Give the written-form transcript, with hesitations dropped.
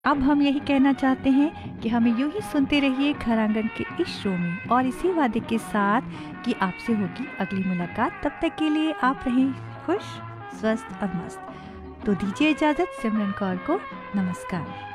अब हम यही कहना चाहते हैं कि हमें यूं ही सुनते रहिए घर आंगन के इस शो में, और इसी वादे के साथ कि आपसे होगी अगली मुलाकात। तब तक के लिए आप रहें खुश, स्वस्थ और मस्त। तो दीजिए इजाज़त सिमरन कौर को। नमस्कार।